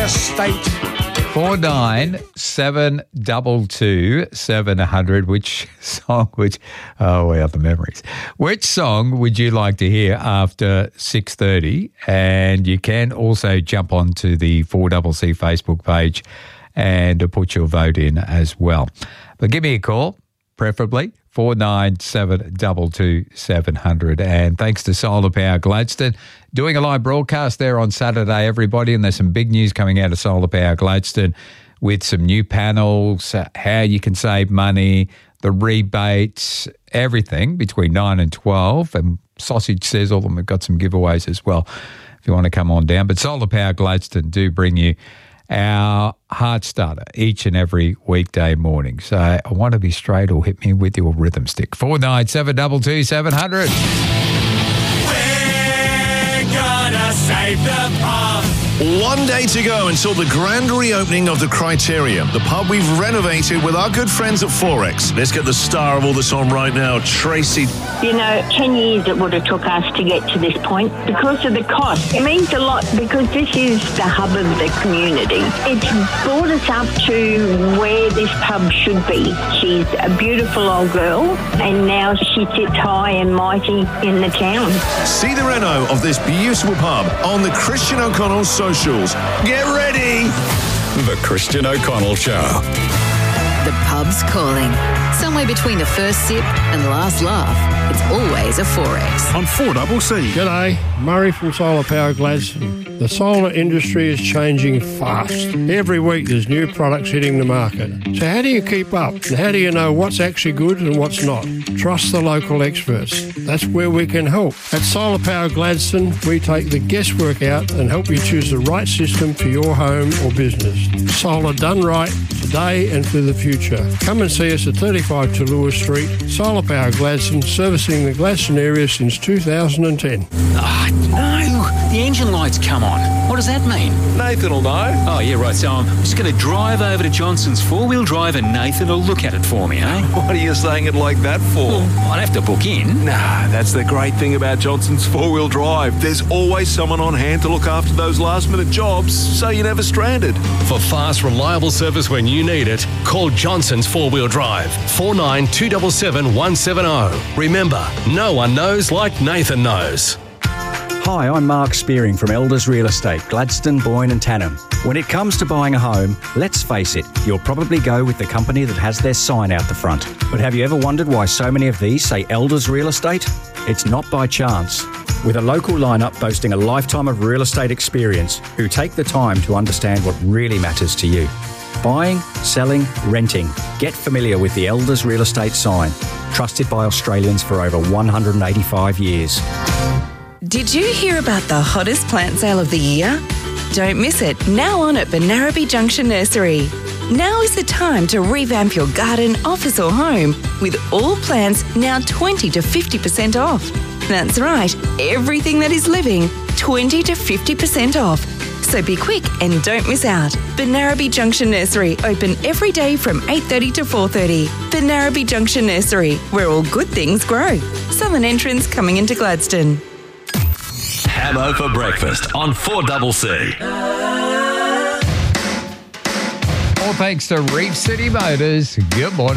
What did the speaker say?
Estate. 49722700. Which song? The memories. Which song would you like to hear after 6:30? And you can also jump onto the 4CC Facebook page and put your vote in as well. But give me a call, preferably 49722700. And thanks to Solar Power Gladstone, doing a live broadcast there on Saturday, everybody. And there's some big news coming out of Solar Power Gladstone with some new panels, how you can save money, the rebates, everything between 9 and 12. And Sausage Sizzle, and we've got some giveaways as well if you want to come on down. But Solar Power Gladstone do bring you our Heart Starter each and every weekday morning. So I want to be straight, or hit me with your rhythm stick. 49722700. We're gonna save the pub. 1 day to go until the grand reopening of the Criterium, the pub we've renovated with our good friends at Forex. Let's get the star of all this on right now, Tracy. 10 years it would have took us to get to this point because of the cost. It means a lot because this is the hub of the community. It's brought us up to where this pub should be. She's a beautiful old girl and now she sits high and mighty in the town. See the reno of this beautiful pub on the Christian O'Connell socials. Get ready! The Christian O'Connell Show. The pub's calling. Somewhere between the first sip and last laugh, it's always a Forex. On 4CC. G'day, Murray from Solar Power Gladstone. The solar industry is changing fast. Every week there's new products hitting the market. So how do you keep up? And how do you know what's actually good and what's not? Trust the local experts. That's where we can help. At Solar Power Gladstone, we take the guesswork out and help you choose the right system for your home or business. Solar done right, today and for the future. Come and see us at 35 Talua Street. Solar Power Gladstone, servicing the Gladstone area since 2010. No, the engine light's come on. What does that mean? Nathan will know. Oh, yeah, right. So I'm just going to drive over to Johnson's four-wheel drive and Nathan will look at it for me, eh? What are you saying it like that for? Well, I'd have to book in. Nah, that's the great thing about Johnson's four-wheel drive. There's always someone on hand to look after those last-minute jobs, so you're never stranded. For fast, reliable service when you need it, call Johnson's 4-Wheel Drive, 49277170. Remember, no one knows like Nathan knows. Hi, I'm Mark Spearing from Elders Real Estate, Gladstone, Boyne and Tannum. When it comes to buying a home, let's face it, you'll probably go with the company that has their sign out the front. But have you ever wondered why so many of these say Elders Real Estate? It's not by chance. With a local lineup boasting a lifetime of real estate experience, who take the time to understand what really matters to you. Buying, selling, renting. Get familiar with the Elders Real Estate sign. Trusted by Australians for over 185 years. Did you hear about the hottest plant sale of the year? Don't miss it, now on at Benarabi Junction Nursery. Now is the time to revamp your garden, office or home with all plants now 20 to 50% off. That's right, everything that is living, 20 to 50% off. So be quick and don't miss out. Benarabi Junction Nursery, open every day from 8:30 to 4:30. Benarabi Junction Nursery, where all good things grow. Southern entrance coming into Gladstone. Hammo for breakfast on 4CC. All thanks to Reef City Motors. Good morning.